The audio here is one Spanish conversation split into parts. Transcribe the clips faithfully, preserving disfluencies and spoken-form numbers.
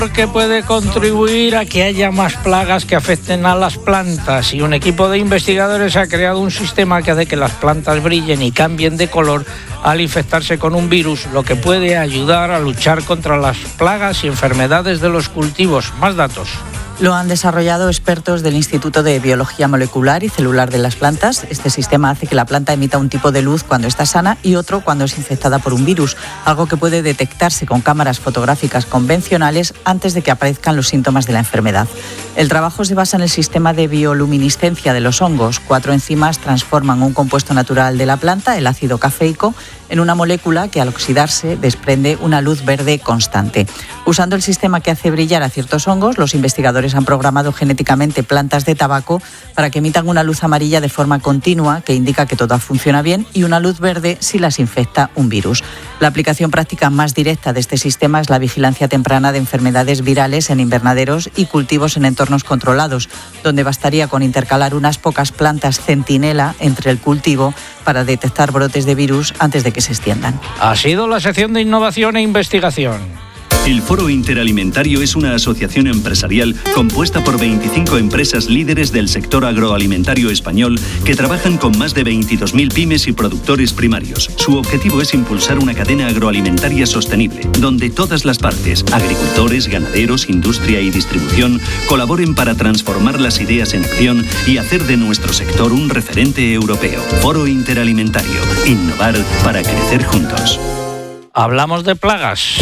que puede contribuir a que haya más plagas que afecten a las plantas, y un equipo de investigadores ha creado un sistema que hace que las plantas brillen y cambien de color al infectarse con un virus, lo que puede ayudar a luchar contra las plagas y enfermedades de los cultivos. Más datos. Lo han desarrollado expertos del Instituto de Biología Molecular y Celular de las Plantas. Este sistema hace que la planta emita un tipo de luz cuando está sana y otro cuando es infectada por un virus, algo que puede detectarse con cámaras fotográficas convencionales antes de que aparezcan los síntomas de la enfermedad. El trabajo se basa en el sistema de bioluminiscencia de los hongos. Cuatro enzimas transforman un compuesto natural de la planta, el ácido cafeico, en una molécula que al oxidarse desprende una luz verde constante. Usando el sistema que hace brillar a ciertos hongos, los investigadores han programado genéticamente plantas de tabaco para que emitan una luz amarilla de forma continua, que indica que todo funciona bien, y una luz verde si las infecta un virus. La aplicación práctica más directa de este sistema es la vigilancia temprana de enfermedades virales en invernaderos y cultivos en entornos controlados, donde bastaría con intercalar unas pocas plantas centinela entre el cultivo para detectar brotes de virus antes de que se extiendan. Ha sido la sección de innovación e investigación. El Foro Interalimentario es una asociación empresarial compuesta por veinticinco empresas líderes del sector agroalimentario español que trabajan con más de veintidós mil pymes y productores primarios. Su objetivo es impulsar una cadena agroalimentaria sostenible, donde todas las partes, agricultores, ganaderos, industria y distribución, colaboren para transformar las ideas en acción y hacer de nuestro sector un referente europeo. Foro Interalimentario. Innovar para crecer juntos. Hablamos de plagas.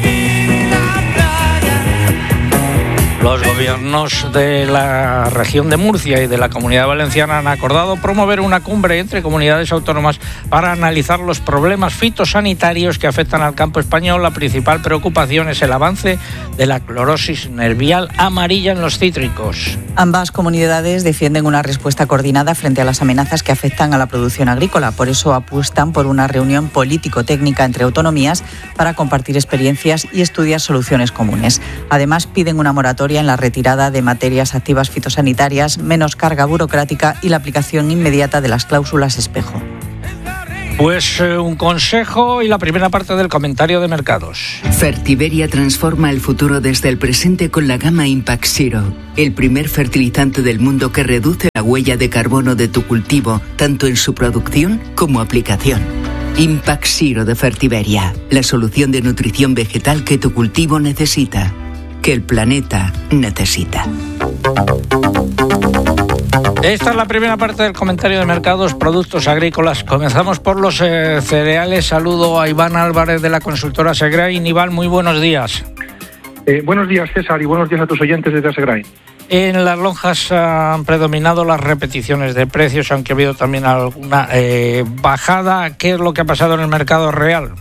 Los gobiernos de la región de Murcia y de la Comunidad Valenciana han acordado promover una cumbre entre comunidades autónomas para analizar los problemas fitosanitarios que afectan al campo español. La principal preocupación es el avance de la clorosis nervial amarilla en los cítricos. Ambas comunidades defienden una respuesta coordinada frente a las amenazas que afectan a la producción agrícola. Por eso apuestan por una reunión político-técnica entre autonomías para compartir experiencias y estudiar soluciones comunes. Además, piden una moratoria en la retirada de materias activas fitosanitarias, menos carga burocrática y la aplicación inmediata de las cláusulas espejo. Pues eh, un consejo y la primera parte del comentario de mercados. Fertiberia transforma el futuro desde el presente con la gama Impact Zero, el primer fertilizante del mundo que reduce la huella de carbono de tu cultivo, tanto en su producción como aplicación. Impact Zero de Fertiberia, la solución de nutrición vegetal que tu cultivo necesita, que el planeta necesita. Esta es la primera parte del comentario de mercados, productos agrícolas. Comenzamos por los eh, cereales. Saludo a Iván Álvarez de la consultora Segrain. Iván, muy buenos días. Eh, buenos días, César, y buenos días a tus oyentes desde Segrain. En las lonjas han predominado las repeticiones de precios, aunque ha habido también alguna eh, bajada. ¿Qué es lo que ha pasado en el mercado real?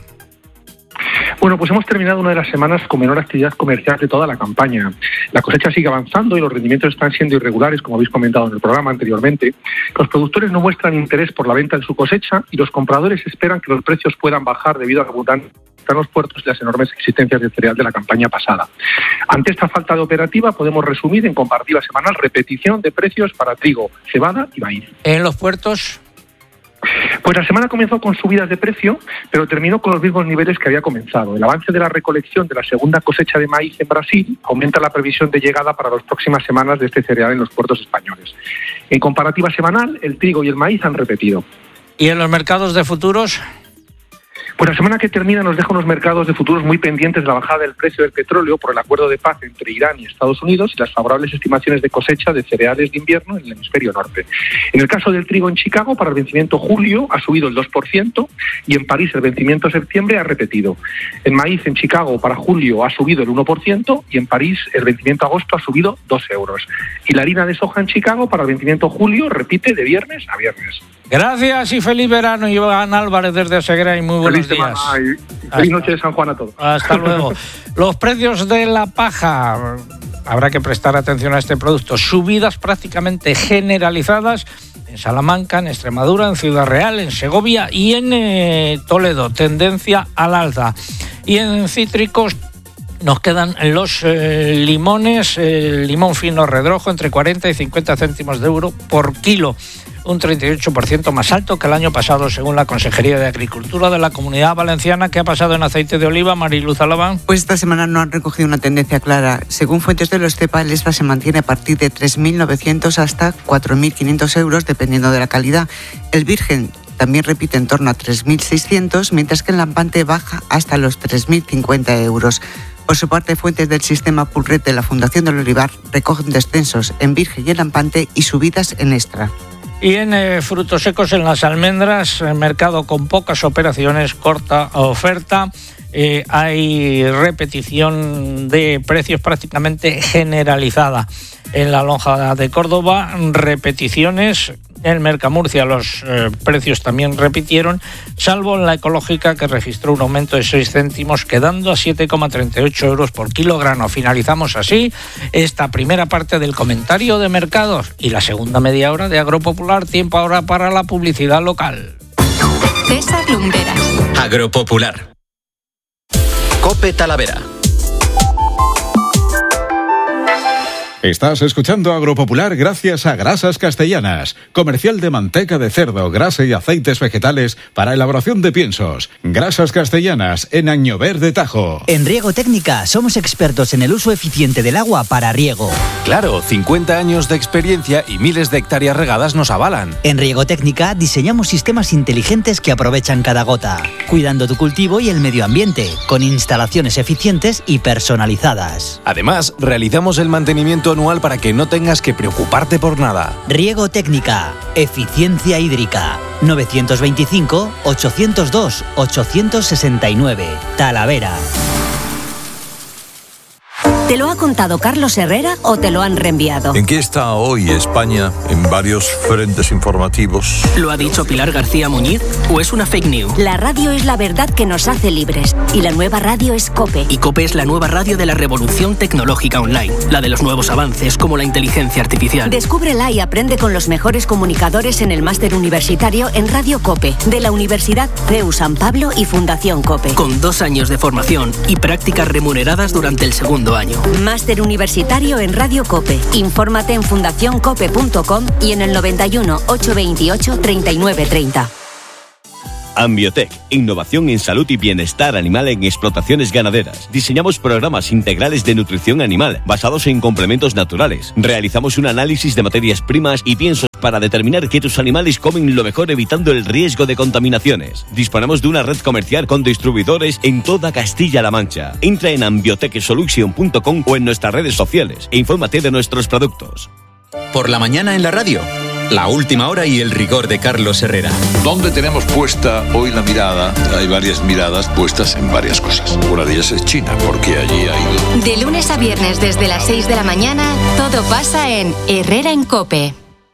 Bueno, pues hemos terminado una de las semanas con menor actividad comercial de toda la campaña. La cosecha sigue avanzando y los rendimientos están siendo irregulares, como habéis comentado en el programa anteriormente. Los productores no muestran interés por la venta de su cosecha y los compradores esperan que los precios puedan bajar debido a la abundancia en los puertos y las enormes existencias de cereal de la campaña pasada. Ante esta falta de operativa, podemos resumir en comparativa semanal repetición de precios para trigo, cebada y maíz. ¿En los puertos? Pues la semana comenzó con subidas de precio, pero terminó con los mismos niveles que había comenzado. El avance de la recolección de la segunda cosecha de maíz en Brasil aumenta la previsión de llegada para las próximas semanas de este cereal en los puertos españoles. En comparativa semanal, el trigo y el maíz han repetido. ¿Y en los mercados de futuros? Pues la semana que termina nos deja unos mercados de futuros muy pendientes de la bajada del precio del petróleo por el acuerdo de paz entre Irán y Estados Unidos y las favorables estimaciones de cosecha de cereales de invierno en el hemisferio norte. En el caso del trigo en Chicago, para el vencimiento julio ha subido el dos por ciento y en París el vencimiento septiembre ha repetido. El maíz en Chicago para julio ha subido el uno por ciento y en París el vencimiento agosto ha subido dos euros. Y la harina de soja en Chicago para el vencimiento julio repite de viernes a viernes. Gracias y feliz verano, Iván Álvarez desde Segrain. Muy buenos feliz días. Y feliz noche de San Juan a todos. Hasta luego. Los precios de la paja, habrá que prestar atención a este producto. Subidas prácticamente generalizadas en Salamanca, en Extremadura, en Ciudad Real, en Segovia y en eh, Toledo. Tendencia al alza. Y en cítricos nos quedan los eh, limones, el limón fino redrojo entre cuarenta y cincuenta céntimos de euro por kilo. un treinta y ocho por ciento más alto que el año pasado, según la Consejería de Agricultura de la Comunidad Valenciana. ¿Qué ha pasado en aceite de oliva, Mariluz Alabán? Pues esta semana no han recogido una tendencia clara. Según fuentes de los CEPA, el extra se mantiene a partir de tres mil novecientos hasta cuatro mil quinientos euros, dependiendo de la calidad. El virgen también repite en torno a tres mil seiscientos, mientras que el lampante baja hasta los tres mil cincuenta euros. Por su parte, fuentes del sistema Pulret de la Fundación del Olivar recogen descensos en virgen y en lampante y subidas en extra. Y en eh, frutos secos, en las almendras, el mercado con pocas operaciones, corta oferta. Eh, hay repetición de precios prácticamente generalizada. En la lonja de Córdoba, repeticiones. En el Mercamurcia los eh, precios también repitieron, salvo en la ecológica, que registró un aumento de seis céntimos, quedando a siete coma treinta y ocho euros por kilogramo. Finalizamos así esta primera parte del comentario de mercados y la segunda media hora de Agropopular. Tiempo ahora para la publicidad local. César Lumbreras. Agropopular. COPE Talavera. Estás escuchando Agropopular gracias a Grasas Castellanas, comercial de manteca de cerdo, grasa y aceites vegetales para elaboración de piensos. Grasas Castellanas, en Añover de Tajo. En Riego Técnica somos expertos en el uso eficiente del agua para riego. Claro, cincuenta años de experiencia y miles de hectáreas regadas nos avalan. En Riego Técnica diseñamos sistemas inteligentes que aprovechan cada gota, cuidando tu cultivo y el medio ambiente, con instalaciones eficientes y personalizadas. Además, realizamos el mantenimiento anual para que no tengas que preocuparte por nada. Riego Técnica, eficiencia hídrica. novecientos veinticinco, ochocientos dos, ochocientos sesenta y nueve. Talavera. ¿Te lo ha contado Carlos Herrera o te lo han reenviado? ¿En qué está hoy España en varios frentes informativos? ¿Lo ha dicho Pilar García Muñiz o es una fake news? La radio es la verdad que nos hace libres y la nueva radio es COPE. Y COPE es la nueva radio de la revolución tecnológica online, la de los nuevos avances como la inteligencia artificial. Descúbrela y aprende con los mejores comunicadores en el máster universitario en Radio COPE de la Universidad C E U San Pablo y Fundación COPE. Con dos años de formación y prácticas remuneradas durante el segundo año. Máster universitario en Radio COPE. Infórmate en fundación cope punto com y en el noventa y uno, ochocientos veintiocho, treinta y nueve treinta. Ambiotech, innovación en salud y bienestar animal en explotaciones ganaderas. Diseñamos programas integrales de nutrición animal basados en complementos naturales. Realizamos un análisis de materias primas y piensos para determinar que tus animales comen lo mejor, evitando el riesgo de contaminaciones. Disponemos de una red comercial con distribuidores en toda Castilla-La Mancha. Entra en ambiotech solution punto com o en nuestras redes sociales e infórmate de nuestros productos. Por la mañana en la radio. La última hora y el rigor de Carlos Herrera. ¿Dónde tenemos puesta hoy la mirada? Hay varias miradas puestas en varias cosas. Una de ellas es China, porque allí hay... De lunes a viernes desde las seis de la mañana, todo pasa en Herrera en COPE.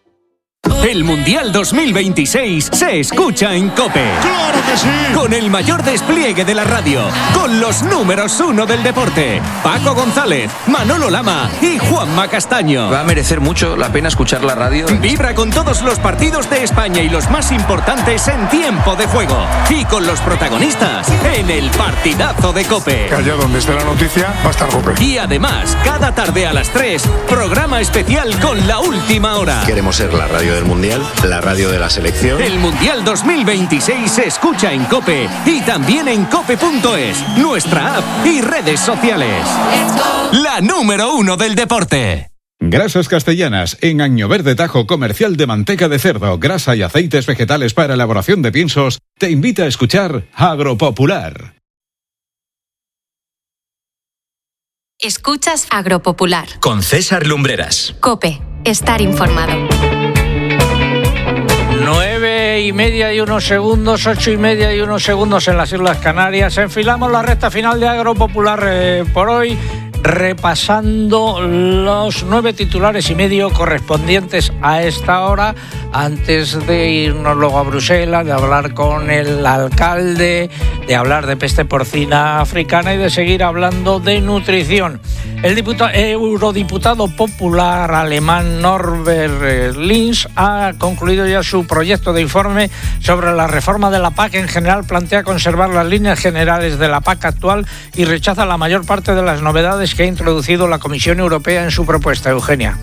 El Mundial dos mil veintiséis se escucha en COPE. ¡Claro que sí! Con el mayor despliegue de la radio, con los números uno del deporte, Paco González, Manolo Lama y Juanma Castaño. Va a merecer mucho la pena escuchar la radio. Vibra con todos los partidos de España y los más importantes en tiempo de juego. Y con los protagonistas en el partidazo de COPE. Que allá donde esté la noticia va a estar COPE. Y además, cada tarde a las tres, programa especial con la última hora. Queremos ser la radio del Mundial, la radio de la selección. El Mundial dos mil veintiséis se escucha en COPE y también en cope punto es, nuestra app y redes sociales. La número uno del deporte. Grasas Castellanas, en Añover de Tajo, comercial de manteca de cerdo, grasa y aceites vegetales para elaboración de piensos, te invita a escuchar Agropopular. Escuchas Agropopular. Con César Lumbreras. COPE. Estar informado. Nueve y media y unos segundos, ocho y media y unos segundos en las Islas Canarias. Enfilamos la recta final de Agropopular eh, por hoy, repasando los nueve titulares y medio correspondientes a esta hora, antes de irnos luego a Bruselas, de hablar con el alcalde, de hablar de peste porcina africana y de seguir hablando de nutrición. El diputado, eurodiputado popular alemán Norbert Linz ha concluido ya su proyecto de informe sobre la reforma de la P A C. En general plantea conservar las líneas generales de la P A C actual y rechaza la mayor parte de las novedades que ha introducido la Comisión Europea en su propuesta. Eugenia.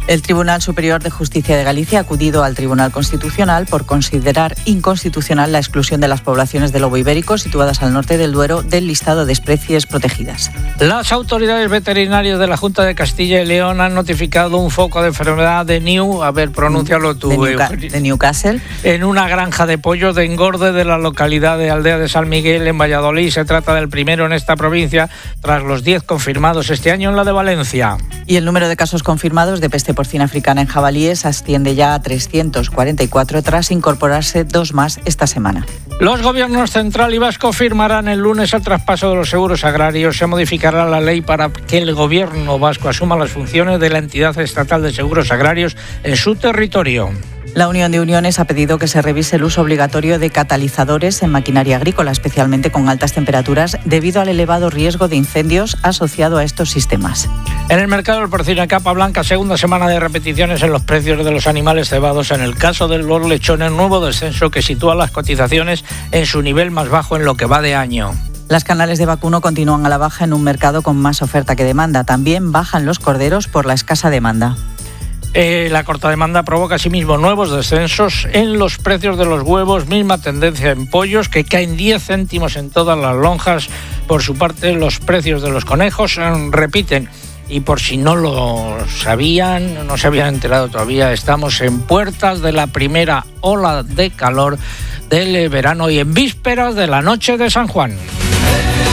El Tribunal Superior de Justicia de Galicia ha acudido al Tribunal Constitucional por considerar inconstitucional la exclusión de las poblaciones de lobo ibérico situadas al norte del Duero del listado de especies protegidas. Las autoridades veterinarias de la Junta de Castilla y León han notificado un foco de enfermedad de New, a ver, pronúncialo tú, de, Newca- de Newcastle, en una granja de pollos de engorde de la localidad de Aldea de San Miguel, en Valladolid. Se trata del primero en esta provincia, tras los diez confirmados este año en la de Valencia. Y el número de casos confirmados de peste porcina africana en jabalíes asciende ya a trescientos cuarenta y cuatro tras incorporarse dos más esta semana. Los gobiernos central y vasco firmarán el lunes el traspaso de los seguros agrarios. Se modificará la ley para que el gobierno vasco asuma las funciones de la entidad estatal de seguros agrarios en su territorio. La Unión de Uniones ha pedido que se revise el uso obligatorio de catalizadores en maquinaria agrícola, especialmente con altas temperaturas, debido al elevado riesgo de incendios asociado a estos sistemas. En el mercado del porcino en capa blanca, segunda semana de repeticiones en los precios de los animales cebados. En el caso de los lechones, nuevo descenso que sitúa las cotizaciones en su nivel más bajo en lo que va de año. Las canales de vacuno continúan a la baja en un mercado con más oferta que demanda. También bajan los corderos por la escasa demanda. Eh, la corta demanda provoca asimismo nuevos descensos en los precios de los huevos, misma tendencia en pollos, que caen diez céntimos en todas las lonjas. Por su parte, los precios de los conejos eh, repiten. Y por si no lo sabían, no se habían enterado todavía, estamos en puertas de la primera ola de calor del verano y en vísperas de la noche de San Juan.